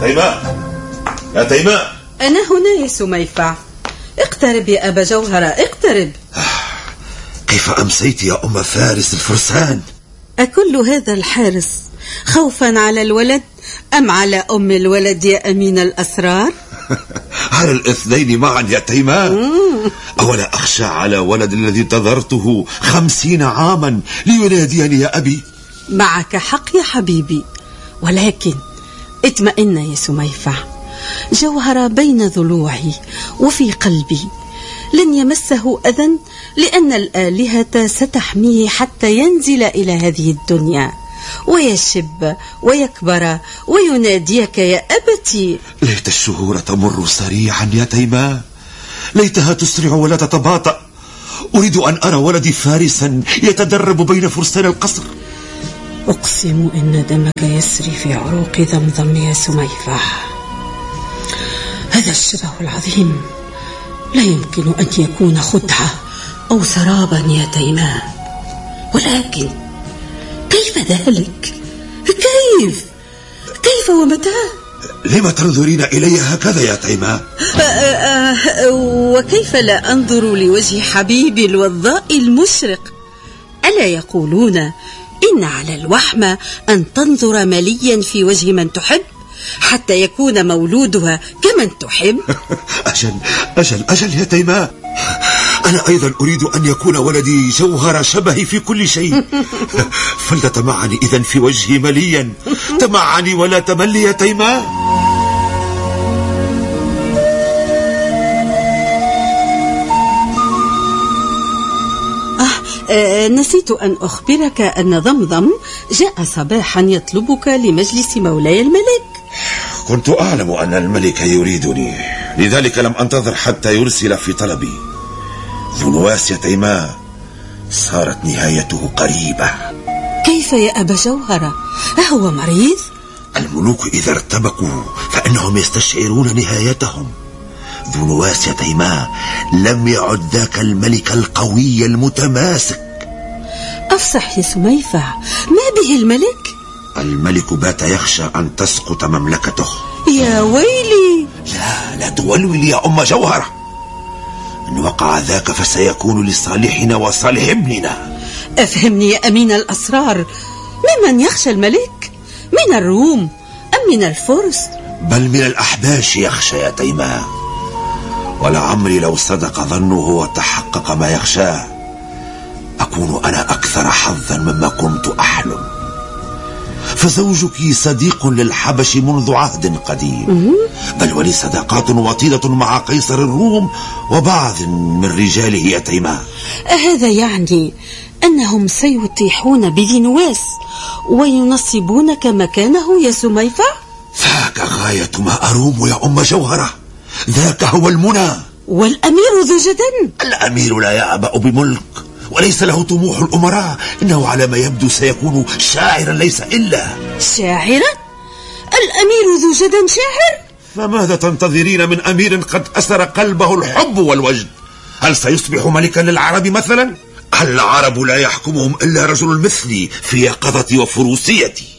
تيماء، يا تيماء. أنا هنا يا سميفع. اقترب يا أبا جوهرة، اقترب. كيف أمسيت يا أم فارس الفرسان؟ أكل هذا الحارس خوفا على الولد أم على أم الولد يا أمين الأسرار؟ على الاثنين معا يا تيماء. أولا أخشى على ولد الذي انتظرته 50 عاما ليناديني يا أبي؟ معك حق يا حبيبي، ولكن اطمئن يا سميفع، جوهر بين ضلوعي وفي قلبي، لن يمسه أذى، لأن الآلهة ستحميه حتى ينزل إلى هذه الدنيا ويشب ويكبر ويناديك يا أبتي. ليت الشهور تمر سريعا يا تيماء، ليتها تسرع ولا تتباطأ. أريد أن أرى ولدي فارسا يتدرب بين فرسان القصر. أقسم إن دمك يسري في عروق ضمضم يا سميفة. هذا الشبه العظيم لا يمكن أن يكون خدعة أو سرابا يا تيماء، ولكن كيف ذلك؟ كيف ومتى؟ لما تنظرين إلي هكذا يا تيماء؟ وكيف لا أنظر لوجه حبيبي الوضاء المشرق؟ ألا يقولون إن على الوحمة أن تنظر مليا في وجه من تحب حتى يكون مولودها كمن تحب؟ أجل يا تيماء، أنا أيضا أريد أن يكون ولدي جوهر شبهي في كل شيء. فلتتمعني إذن في وجهي مليا، تمعني ولا تملي يا تيماء. نسيت أن أخبرك أن ضمضم جاء صباحا يطلبك لمجلس مولاي الملك. كنت أعلم أن الملك يريدني، لذلك لم أنتظر حتى يرسل في طلبي. ذو نواس يا تيماء، صارت نهايته قريبة. كيف يا أبا جوهرة؟ أهو مريض؟ الملوك إذا ارتبكوا فإنهم يستشعرون نهايتهم. ذو نواس يا تيماء لم يعد ذاك الملك القوي المتماسك. أفصح يا سميفع، ما به الملك؟ الملك بات يخشى أن تسقط مملكته. يا ويلي. لا تولولي يا أم جوهرة، إن وقع ذاك فسيكون لصالحنا وصالح ابننا. أفهمني يا أمين الأسرار، ممن يخشى الملك؟ من الروم أم من الفرس؟ بل من الأحباش يخشى يا تيماء. ولعمري لو صدق ظنه وتحقق ما يخشاه أكون أنا أكثر حظا مما كنت أحلم. فزوجك صديق للحبش منذ عهد قديم، بل ولي صداقات وطيدة مع قيصر الروم وبعض من رجاله يا تيماء. هذا يعني أنهم سيطيحون بذي نواس وينصبونك مكانه يا سميفة؟ ذاك غاية ما أروم يا أم جوهرة، ذاك هو المنى. والأمير ذو جدن؟ الأمير لا يعبأ بملك وليس له طموح الأمراء، إنه على ما يبدو سيكون شاعرا ليس إلا. شاعرا؟ الأمير ذو جدن شاعر؟ فماذا تنتظرين من أمير قد أسر قلبه الحب والوجد؟ هل سيصبح ملكا للعرب مثلا؟ العرب لا يحكمهم إلا رجل مثلي في يقظتي وفروسيتي.